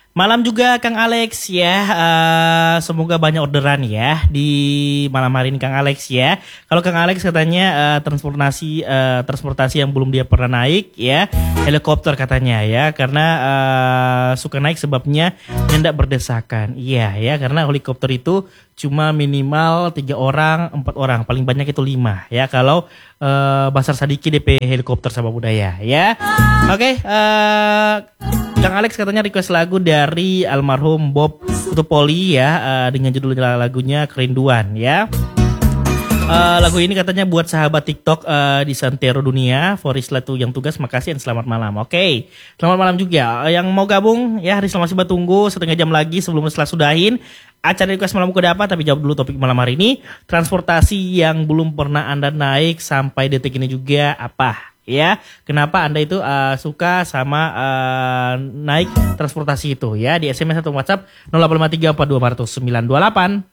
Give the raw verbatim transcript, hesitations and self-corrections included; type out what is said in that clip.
Malam juga Kang Alex ya, uh, semoga banyak orderan ya di malam hari ini Kang Alex ya. Kalau Kang Alex katanya uh, transportasi uh, transportasi yang belum dia pernah naik ya, helikopter katanya ya, karena uh, suka naik sebabnya hendak berdesakan. Iya ya, karena helikopter itu cuma minimal tiga orang, empat orang, paling banyak itu lima ya. Kalau uh, Basar Sadiki D P helikopter sama budaya ya. Oke, okay, uh, Kang Alex katanya request lagu dari almarhum Bob Utopoli ya, uh, dengan judul lagunya Kerinduan ya. Uh, lagu ini katanya buat sahabat TikTok uh, di Santero Dunia, Forisla tuh yang tugas, makasih dan selamat malam. Oke, okay. Selamat malam juga. Uh, yang mau gabung ya, hari selama masih tunggu setengah jam lagi sebelum setelah sudahin acara request malam kuda apa, tapi jawab dulu topik malam hari ini. Transportasi yang belum pernah Anda naik sampai detik ini juga apa? Ya, kenapa Anda itu uh, suka sama uh, naik transportasi itu ya, di S M S atau WhatsApp nol delapan lima tiga empat dua empat nol sembilan dua delapan.